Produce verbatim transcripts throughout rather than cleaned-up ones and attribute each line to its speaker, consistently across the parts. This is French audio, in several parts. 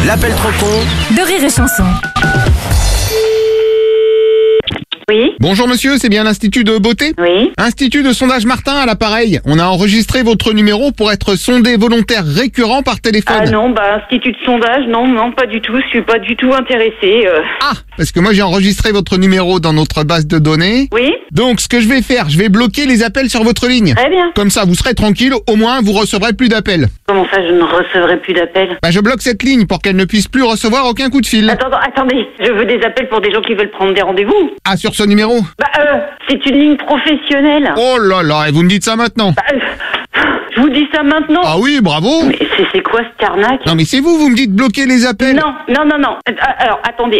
Speaker 1: L'appel trop con
Speaker 2: de Rire et Chanson.
Speaker 3: Oui.
Speaker 4: Bonjour monsieur, c'est bien l'Institut de beauté?
Speaker 3: Oui.
Speaker 4: Institut de sondage Martin à l'appareil. On a enregistré votre numéro pour être sondé volontaire récurrent par téléphone.
Speaker 3: Ah non, bah institut de sondage, non, non, pas du tout. Je suis pas du tout intéressée. Euh...
Speaker 4: Ah, parce que moi j'ai enregistré votre numéro dans notre base de données.
Speaker 3: Oui.
Speaker 4: Donc ce que je vais faire, je vais bloquer les appels sur votre ligne.
Speaker 3: Très bien.
Speaker 4: Comme ça, vous serez tranquille, au moins vous recevrez plus d'appels.
Speaker 3: Comment ça, je ne recevrai plus d'appels?
Speaker 4: Bah je bloque cette ligne pour qu'elle ne puisse plus recevoir aucun coup de fil.
Speaker 3: Attends, attendez, je veux des appels pour des gens qui veulent prendre des rendez-vous.
Speaker 4: Ah, sur ce numéro?
Speaker 3: Bah euh, c'est une ligne professionnelle.
Speaker 4: Oh là là, et vous me dites ça maintenant?
Speaker 3: Bah, euh, je vous dis ça maintenant.
Speaker 4: Ah oui, bravo.
Speaker 3: Mais c'est, c'est quoi cette arnaque?
Speaker 4: Non mais c'est vous, vous me dites bloquer les appels.
Speaker 3: Non, non, non, non. Euh, Alors, attendez.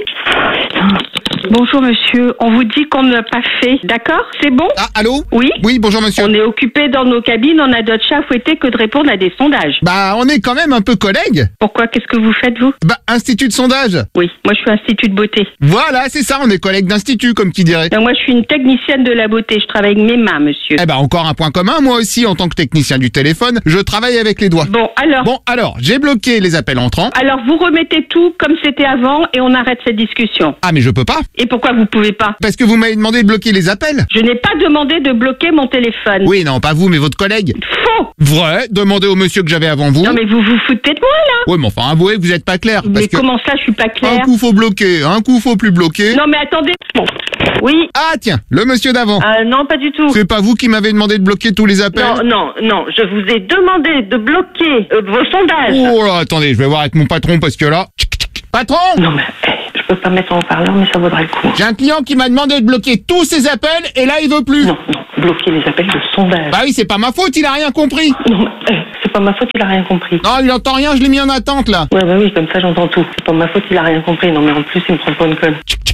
Speaker 5: Bonjour monsieur, on vous dit qu'on n'a pas fait, d'accord? C'est bon?
Speaker 4: Ah, allô?
Speaker 5: Oui?
Speaker 4: Oui, bonjour monsieur.
Speaker 5: On est occupé dans nos cabines, on a d'autres chats à fouetter que de répondre à des sondages.
Speaker 4: Bah, on est quand même un peu collègues.
Speaker 5: Pourquoi? Qu'est-ce que vous faites vous?
Speaker 4: Bah, institut de sondage.
Speaker 5: Oui, moi je suis institut de beauté.
Speaker 4: Voilà, c'est ça, on est collègues d'institut, comme qui dirait.
Speaker 5: Non, moi je suis une technicienne de la beauté, je travaille avec mes mains monsieur.
Speaker 4: Eh ben, encore un point commun, moi aussi, en tant que technicien du téléphone, je travaille avec les doigts.
Speaker 5: Bon alors,
Speaker 4: Bon, alors, j'ai bloqué les appels entrants.
Speaker 5: alors vous remettez tout comme c'était avant et on arrête cette discussion.
Speaker 4: Ah, mais je peux pas.
Speaker 5: Et pourquoi vous pouvez pas?
Speaker 4: Parce que vous m'avez demandé de bloquer les appels.
Speaker 5: Je n'ai pas demandé de bloquer mon téléphone.
Speaker 4: Oui, non, pas vous, mais votre collègue.
Speaker 5: Faux!
Speaker 4: Vrai, demandez au monsieur que j'avais avant vous.
Speaker 5: Non mais vous vous foutez de moi là?
Speaker 4: Ouais, mais enfin, avouez que vous êtes pas clair. Parce
Speaker 5: Mais
Speaker 4: que
Speaker 5: comment ça je suis pas
Speaker 4: un
Speaker 5: claire?
Speaker 4: coup faut bloquer, un coup faut plus bloquer.
Speaker 5: Non mais attendez. Bon. Oui.
Speaker 4: Ah, tiens, le monsieur d'avant.
Speaker 3: Euh, non, pas du tout.
Speaker 4: C'est pas vous qui m'avez demandé de bloquer tous les appels?
Speaker 3: Non, non, non. Je vous ai demandé de bloquer euh, vos sondages.
Speaker 4: Oh là, attendez, je vais voir avec mon patron parce que là... Patron!
Speaker 3: Non, mais hey, je peux pas mettre en haut-parleur, mais ça vaudrait le coup.
Speaker 4: J'ai un client qui m'a demandé de bloquer tous ses appels et là il veut plus.
Speaker 3: Non, non, bloquer les appels de sondage.
Speaker 4: Bah oui, c'est pas ma faute, il a rien compris.
Speaker 3: Non, mais hey, c'est pas ma faute, il a rien compris.
Speaker 4: Non, il entend rien, je l'ai mis en attente là.
Speaker 3: Ouais, bah oui, comme ça j'entends tout. C'est pas ma faute, il a rien compris. Non, mais en plus, il me prend pour une conne.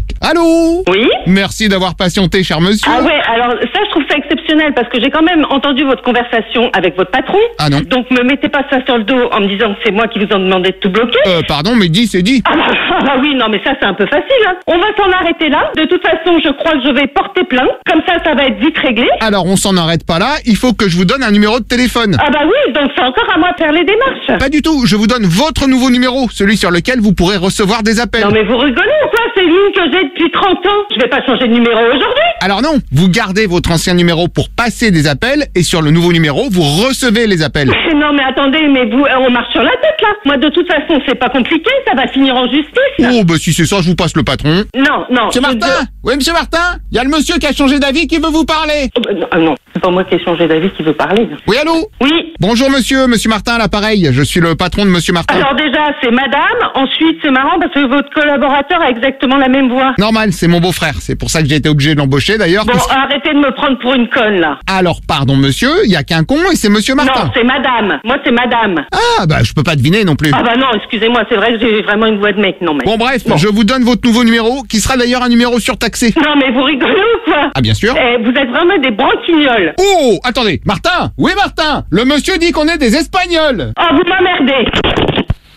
Speaker 4: Allô?
Speaker 3: Oui?
Speaker 4: Merci d'avoir patienté, cher monsieur.
Speaker 3: Ah ouais, alors ça, je trouve ça exceptionnel parce que j'ai quand même entendu votre conversation avec votre patron.
Speaker 4: Ah non.
Speaker 3: Donc, me mettez pas ça sur le dos en me disant que c'est moi qui vous en demandé de tout bloquer.
Speaker 4: Euh, pardon, mais dit, c'est dit.
Speaker 3: Ah bah, ah bah oui, non, mais ça, c'est un peu facile, hein. On va s'en arrêter là. De toute façon, je crois que je vais porter plainte. Comme ça, ça va être vite réglé.
Speaker 4: Alors, on s'en arrête pas là, il faut que je vous donne un numéro de téléphone.
Speaker 3: Ah bah oui, donc c'est encore à moi de faire les démarches.
Speaker 4: Pas du tout, je vous donne votre nouveau numéro, celui sur lequel vous pourrez recevoir des appels.
Speaker 3: Non mais vous rigolez ou quoi? C'est une ligne que j'ai depuis trente ans. Je vais pas changer de numéro aujourd'hui.
Speaker 4: Alors non, vous gardez votre ancien numéro pour passer des appels et sur le nouveau numéro, vous recevez les appels.
Speaker 3: Non mais attendez, mais vous, on marche sur la tête là. Moi de toute façon, c'est pas compliqué, ça va finir en justice.
Speaker 4: Oh, bah si c'est ça, je vous passe le patron.
Speaker 3: Non, non.
Speaker 4: Monsieur
Speaker 3: je-
Speaker 4: Martin? Oui, monsieur Martin? Il y a le monsieur qui a changé d'avis qui veut vous parler.
Speaker 3: Oh, bah, non, ah non, c'est pas moi qui ai changé d'avis qui veut parler.
Speaker 4: Oui, allô?
Speaker 3: Oui.
Speaker 4: Bonjour monsieur, monsieur Martin à l'appareil, je suis le patron de monsieur Martin.
Speaker 3: Alors déjà, c'est madame. Ensuite, c'est marrant parce que votre collaborateur a exactement la même voix.
Speaker 4: Normal, c'est mon beau-frère, c'est pour ça que j'ai été obligé de l'embaucher d'ailleurs.
Speaker 3: Bon,
Speaker 4: parce-
Speaker 3: arrêtez de me prendre pour une conne là.
Speaker 4: Alors, pardon monsieur, il y a qu'un con et c'est monsieur Martin.
Speaker 3: Non, c'est madame. Moi, c'est madame.
Speaker 4: Ah, bah je peux pas deviner non plus.
Speaker 3: Ah bah non, excusez-moi, c'est vrai que j'ai vraiment une voix de mec, non mais...
Speaker 4: Bon bref,
Speaker 3: Bon.
Speaker 4: je vous donne votre nouveau numéro, qui sera d'ailleurs un numéro surtaxé.
Speaker 3: Non mais vous rigolez ou quoi?
Speaker 4: Ah bien sûr.
Speaker 3: Eh, vous êtes vraiment des branquignoles.
Speaker 4: Oh, attendez, Martin? Oui Martin? Le monsieur dit qu'on est des Espagnols.
Speaker 3: Oh, vous m'emmerdez.